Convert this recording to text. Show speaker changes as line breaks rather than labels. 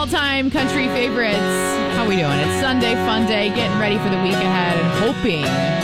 all-time country favorites. How we doing? It's Sunday, fun day, getting ready for the week ahead and hoping